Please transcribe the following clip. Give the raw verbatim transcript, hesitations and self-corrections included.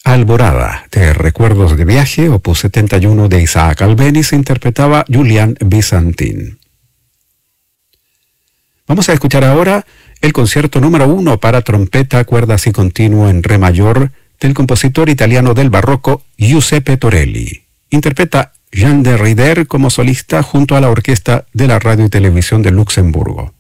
Alborada, de Recuerdos de Viaje, opus setenta y uno de Isaac Albéniz, interpretaba Julian Byzantin. Vamos a escuchar ahora el concierto número uno para trompeta, cuerdas y continuo en re mayor del compositor italiano del barroco Giuseppe Torelli. Interpreta Jean de Rider como solista junto a la orquesta de la Radio y Televisión de Luxemburgo.